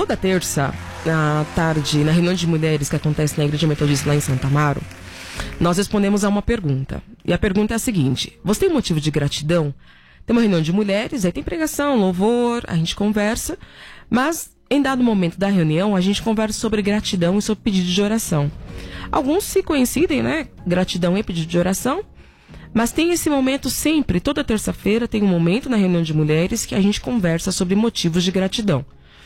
Toda terça, à tarde, na reunião de mulheres que acontece na Igreja Metodista lá em Santa Amaro, nós respondemos a uma pergunta. E a pergunta é a seguinte: você tem um motivo de gratidão? Tem uma reunião de mulheres, aí tem pregação, louvor, a gente conversa, mas em dado momento da reunião, a gente conversa sobre gratidão e sobre pedido de oração. Alguns se coincidem, né? Gratidão e pedido de oração, mas tem esse momento sempre, toda terça-feira tem um momento na reunião de mulheres que a gente conversa sobre motivos de gratidão.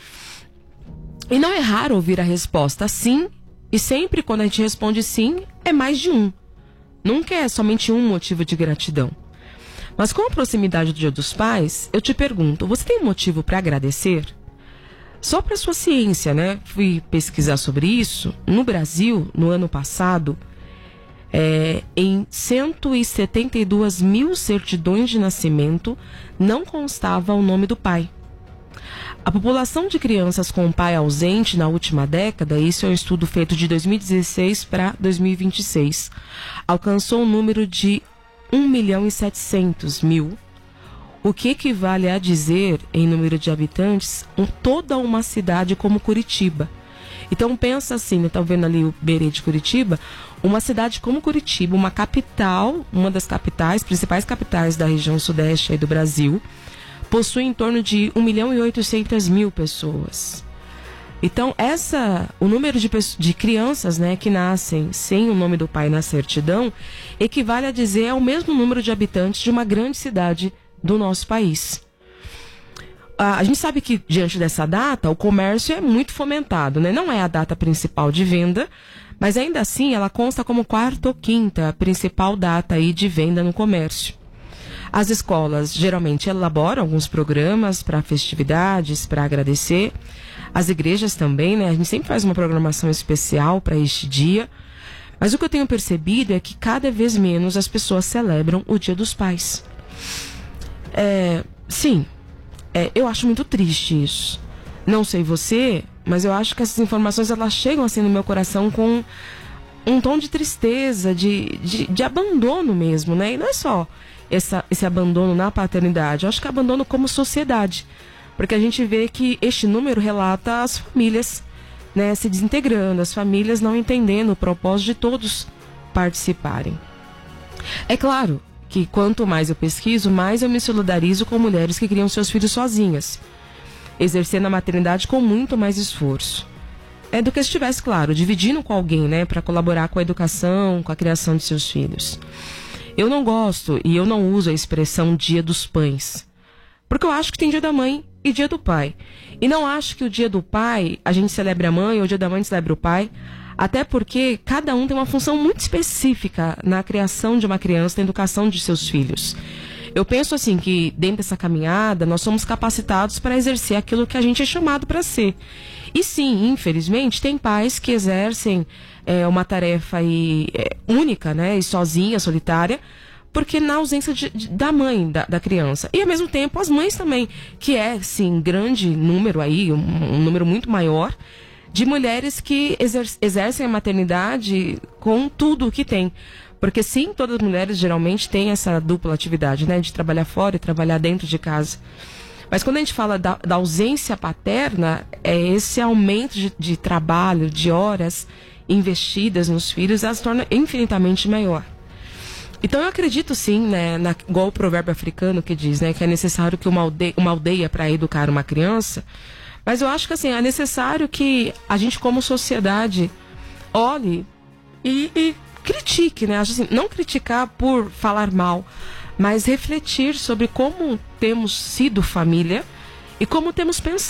E não é raro ouvir a resposta sim, e sempre quando a gente responde sim, é mais de um. Nunca é somente um motivo de gratidão. Mas com a proximidade do Dia dos Pais, eu te pergunto, você tem um motivo para agradecer? Só para sua ciência, né? Fui pesquisar sobre isso. No Brasil, no ano passado, em 172 mil certidões de nascimento, não constava o nome do pai. A população de crianças com pai ausente na última década, isso é um estudo feito de 2016 para 2026, alcançou um número de 1.700.000, o que equivale a dizer, em número de habitantes, toda uma cidade como Curitiba. Então pensa assim, né? Tá vendo ali o Berê de Curitiba? Uma cidade como Curitiba, uma capital, uma das capitais, principais capitais da região sudeste aí do Brasil, possui em torno de 1.800.000 pessoas. Então, o número de crianças, né, que nascem sem o nome do pai na certidão equivale a dizer ao mesmo número de habitantes de uma grande cidade do nosso país. A gente sabe que, diante dessa data, o comércio é muito fomentado, né? Não é a data principal de venda, mas ainda assim ela consta como quarta ou quinta principal data aí de venda no comércio. As escolas geralmente elaboram alguns programas para festividades, para agradecer. As igrejas também, né? A gente sempre faz uma programação especial para este dia. Mas o que eu tenho percebido é que cada vez menos as pessoas celebram o Dia dos Pais. Eu acho muito triste isso. Não sei você, mas eu acho que essas informações elas chegam assim no meu coração com um tom de tristeza, de abandono mesmo, né? E não é só esse abandono na paternidade, eu acho que é abandono como sociedade. Porque a gente vê que este número relata as famílias, né, se desintegrando, as famílias não entendendo o propósito de todos participarem. É claro que quanto mais eu pesquiso, mais eu me solidarizo com mulheres que criam seus filhos sozinhas, exercendo a maternidade com muito mais esforço. É do que se estivesse, claro, dividindo com alguém, né, para colaborar com a educação, com a criação de seus filhos. Eu não gosto e eu não uso a expressão Dia dos Pães, porque eu acho que tem Dia da Mãe e Dia do Pai. E não acho que o Dia do Pai a gente celebre a mãe ou o Dia da Mãe celebra o pai, até porque cada um tem uma função muito específica na criação de uma criança, na educação de seus filhos. Eu penso assim que dentro dessa caminhada nós somos capacitados para exercer aquilo que a gente é chamado para ser. E sim, infelizmente, tem pais que exercem uma tarefa única, né, e sozinha, solitária, porque na ausência da mãe da criança. E ao mesmo tempo as mães também, que é sim grande número aí, um número muito maior, de mulheres que exercem a maternidade com tudo o que tem. Porque sim, todas as mulheres geralmente têm essa dupla atividade, né, de trabalhar fora e trabalhar dentro de casa. Mas quando a gente fala da ausência paterna, esse aumento de trabalho, de horas investidas nos filhos, ela se torna infinitamente maior. Então eu acredito sim, né, igual o provérbio africano que diz, né, que é necessário que uma aldeia para educar uma criança, mas eu acho que assim, é necessário que a gente como sociedade olhe e critique, né, assim, não criticar por falar mal, mas refletir sobre como temos sido família e como temos pensado